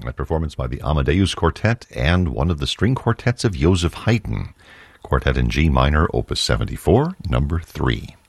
A performance by the Amadeus Quartet and one of the string quartets of Joseph Haydn. Quartet in G minor, opus 74, number 3.